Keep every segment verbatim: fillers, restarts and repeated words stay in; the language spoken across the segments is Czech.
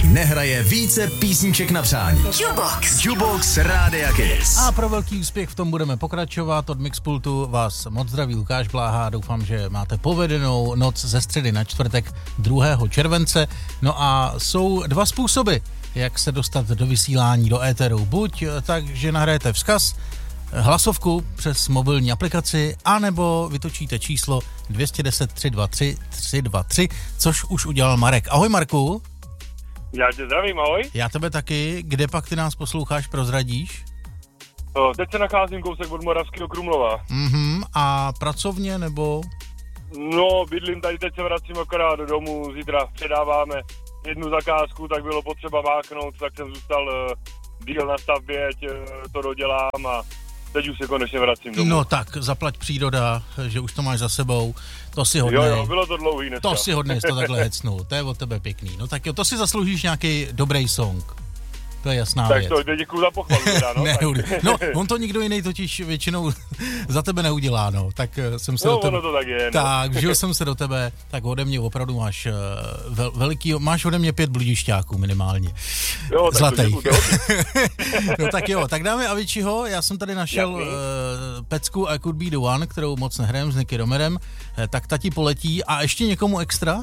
nehraje více písniček na přání. Jukebox. Jukebox Rádia Kiss. A pro velký úspěch v tom budeme pokračovat. Od Mixpultu vás moc zdraví Lukáš Bláha. Doufám, že máte povedenou noc ze středy na čtvrtek druhého července. No a jsou dva způsoby, jak se dostat do vysílání, do éteru. Buď tak, že nahrajete vzkaz, hlasovku přes mobilní aplikaci, anebo vytočíte číslo dvě jedna deset, tři dva tři, tři dva tři, což už udělal Marek. Ahoj Marku. Já tě zdravím, ahoj. Já tebe taky. Kde pak ty nás posloucháš, prozradíš? O, teď se nacházím kousek od Moravského Krumlova. Mhm, a pracovně nebo? No, bydlím tady, teď se vracím akorát do domu, zítra předáváme jednu zakázku, tak bylo potřeba máknout, tak jsem zůstal uh, díl na stavbě, ať uh, to dodělám a teď už se konečně vracím domů. No tak, zaplať příroda, že už to máš za sebou, to si hodnej. Jo, jo, bylo to dlouhý dneska. To si hodnej, to takhle hecnu, to je od tebe pěkný. No tak jo, to si zasloužíš nějaký dobrý song. To je jasná tak věc. Tak to děkuju za pochvalu teda, no. ne, tak. no, on to nikdo jiný totiž většinou za tebe neudělá, no. Tak jsem se no, do tebe... ono to tak je, no. Tak, vžil jsem se do tebe, tak ode mě opravdu máš vel, veliký, máš ode mě pět bludišťáků minimálně. Jo, tak zlatých. To děkuju, no tak jo, tak dáme Aviciiho, já jsem tady našel uh, pecku I Could Be The One, kterou moc nehrajem s Nicky Romerem, tak ta ti poletí a ještě někomu extra?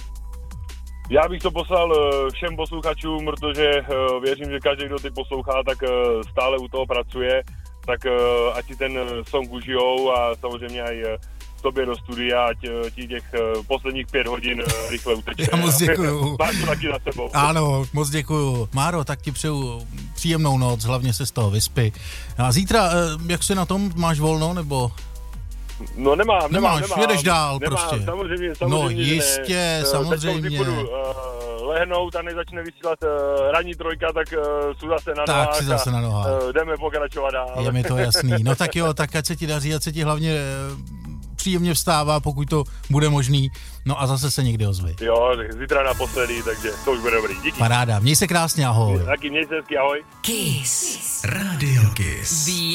Já bych to poslal všem posluchačům, protože věřím, že každý, kdo ty poslouchá, tak stále u toho pracuje, tak ať si ten song užijou a samozřejmě i tobě do studia, ať ti těch posledních pět hodin rychle uteče. Já moc děkuju. Máš to taky za sebou. Ano, moc děkuju. Máro, tak ti přeju příjemnou noc, hlavně se z toho vyspy. A zítra, jak jsi na tom, máš volno, nebo... No nemám, nemám, Nemáš, nemám. jedeš dál nemám, prostě. Samozřejmě, samozřejmě. No jistě, ne. samozřejmě. Teď budu uh, lehnout a než začne vysílat uh, ranní trojka, tak uh, jsou zase na tak nohách. Tak si zase na nohách. Uh, jdeme pokračovat dál. Je mi to jasný. No tak jo, tak ať se ti daří, ať se ti hlavně příjemně vstává, pokud to bude možný. No a zase se někdy ozvi. Jo, zítra naposledy, takže to už bude dobrý. Díky. Paráda, měj se krásně, ahoj. Taky měj se hezky, ahoj. Kiss. Radio Kiss.